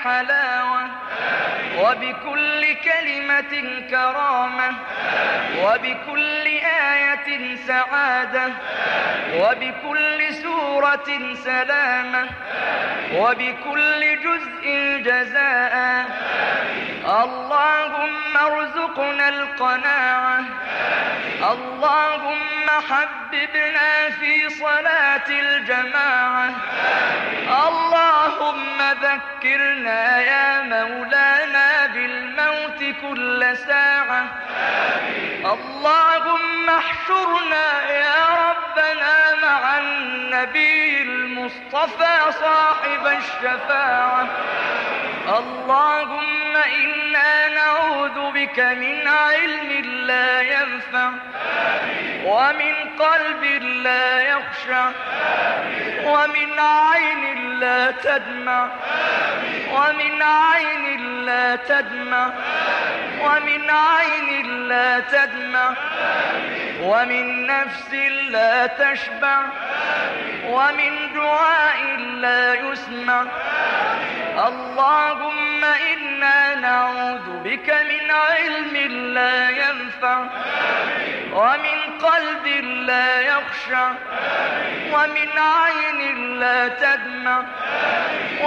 حلاوة، وبكل كلمة كرامة، وبكل آية سعادة، وبكل سورة سلامة، وبكل جزء جزاء. اللهم ارزقنا القناعة. اللهم حببنا في صلاة الجماعة. اللهم ذكرنا يا مولانا بالموت كل ساعة. اللهم احشرنا يا ربنا مع النبي المصطفى صاحب الشفاعة. اللهم إنا نعوذ بك من علم لا ينفع، ومن قلب لا يخشع، ومن عين لا تدمع، ومن عين لا تدمع، ومن عين لا تدمع، ومن نفس لا تشبع، ومن دعاء لا يسمع. اللهم إنا نعوذ بك من علم لا ينفع، ومن قلب لا يخشع، ومن عين لا تدمع.